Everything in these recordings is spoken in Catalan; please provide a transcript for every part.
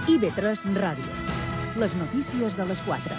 IB3 Ràdio. Les notícies de les 4.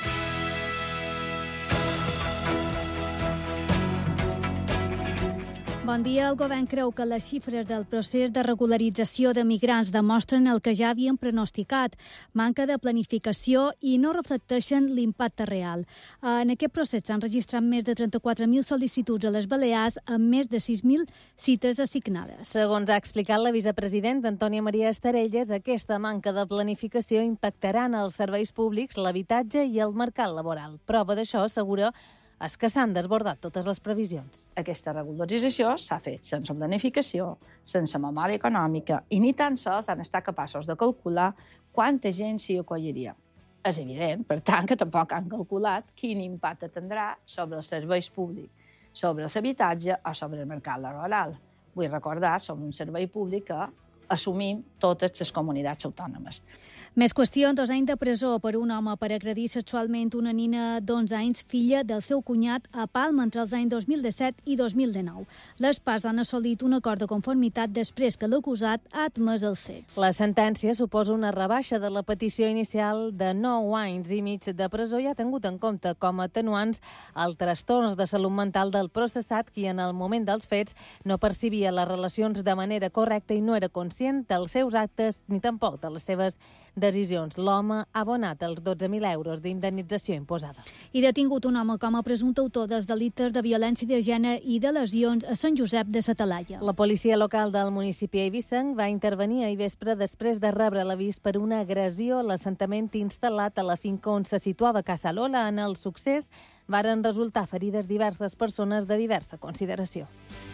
Bon dia. El govern creu que les xifres del procés de regularització de migrants demostren el que ja havien pronosticat, manca de planificació i no reflecteixen l'impacte real. En aquest procés s'han registrat més de 34.000 sol·licituds a les Balears amb més de 6.000 cites assignades. Segons ha explicat la vicepresidenta Antònia Maria Estarelles, aquesta manca de planificació impactarà en els serveis públics, l'habitatge i el mercat laboral. Prova d'això, assegura, és que s'han desbordat totes les previsions. Aquesta regularització s'ha fet sense planificació, sense memòria econòmica i ni tan sols han estat capaços de calcular quanta gent s'hi acolliria. És evident, per tant, que tampoc han calculat quin impacte tindrà sobre els serveis públics, sobre l'habitatge o sobre el mercat laboral. Vull recordar, som un servei públic que assumim totes les comunitats autònomes. Més qüestions, 2 anys de presó per un home per agredir sexualment una nina d'11 anys, filla del seu cunyat, a Palma entre els anys 2017 i 2019. Les parts han assolit un acord de conformitat després que l'acusat ha admès els fets. La sentència suposa una rebaixa de la petició inicial de 9 anys i mig de presó i ha tingut en compte com a atenuants els trastorns de salut mental del processat, qui en el moment dels fets no percebia les relacions de manera correcta i no era conscient dels seus actes ni tampoc de les seves decisions. L'home ha abonat els 12.000 euros d'indemnització imposada. I detingut un home com a presumpte autor dels delictes de violència de gènere i de lesions a Sant Josep de sa Talaia. La policia local del municipi d'Eivissa va intervenir ahir vespre després de rebre l'avís per una agressió a l'assentament instal·lat a la finca on se situava Casa Lola. En el succés varen resultar ferides diverses persones de diversa consideració.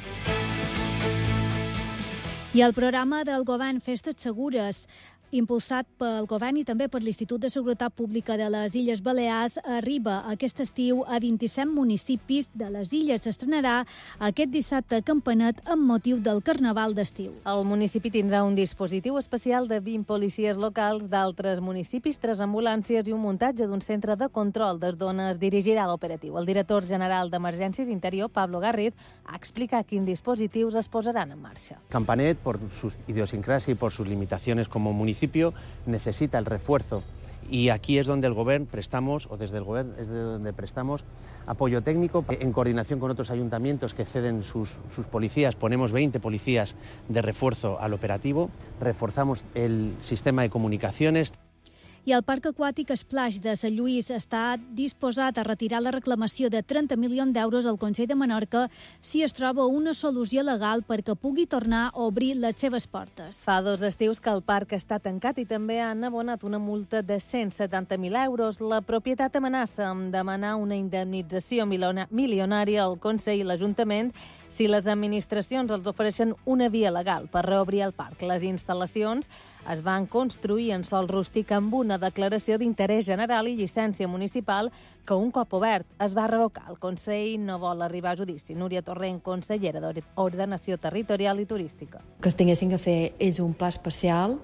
I el programa del govern Festes Segures, impulsat pel govern i també per l'Institut de Seguretat Pública de les Illes Balears, arriba aquest estiu a 27 municipis de les illes. S'estrenarà aquest dissabte a Campanet amb motiu del Carnaval d'estiu. El municipi tindrà un dispositiu especial de 20 policies locals d'altres municipis, 3 ambulàncies i un muntatge d'un centre de control des d'on es dirigirà l'operatiu. El director general d'Emergències Interior, Pablo Garriz, ha explicat quins dispositius es posaran en marxa. Campanet, por su idiosincrasia y por sus limitaciones como municipio, necesita el refuerzo y aquí es donde el Gobierno prestamos, o desde el Gobierno es de donde prestamos apoyo técnico en coordinación con otros ayuntamientos que ceden sus policías. Ponemos 20 policías de refuerzo al operativo, reforzamos el sistema de comunicaciones. I el Parc Aquàtic Splash de Sant Lluís està disposat a retirar la reclamació de 30 milions d'euros al Consell de Menorca si es troba una solució legal perquè pugui tornar a obrir les seves portes. Fa 2 estius que el parc està tancat i també han abonat una multa de 170.000 euros. La propietat amenaça amb demanar una indemnització milionària al Consell i l'Ajuntament si les administracions els ofereixen una via legal per reobrir el parc. Les instal·lacions es van construir en sòl rústic amb una declaració d'interès general i llicència municipal que un cop obert es va revocar. El Consell no vol arribar a judici. Núria Torrent, consellera d'Ordenació Territorial i Turística. Que es tinguessin que fer ells un pla especial,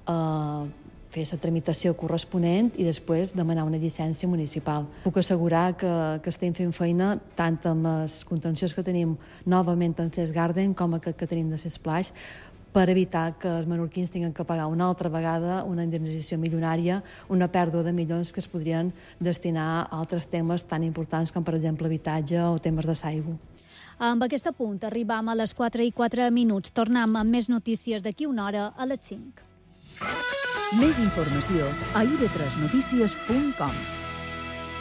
fer la tramitació corresponent i després demanar una llicència municipal. Puc assegurar que estem fent feina tant amb els contenciós que tenim novament en Cesc Garden com que tenim de Splash per evitar que els menorquins tinguin que pagar una altra vegada una indemnització milionària, una pèrdua de milions que es podrien destinar a altres temes tan importants com, per exemple, habitatge o temes de l'aigua. Amb aquest punt arribam a les 4:04. Tornem amb més notícies d'aquí una hora a les 5. Més informació a ib3notícies.com.